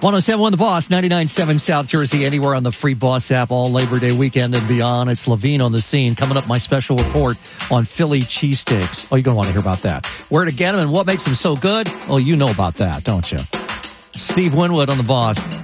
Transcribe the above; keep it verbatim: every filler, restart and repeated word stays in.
oh seven point one The Boss, ninety-nine point seven South Jersey, anywhere on the free Boss app all Labor Day weekend and beyond. It's Levine on the scene. Coming up, my special report on Philly cheesesteaks. Oh, you're going to want to hear about that. Where to get them and what makes them so good? Oh, you know about that, don't you? Steve Winwood on The Boss.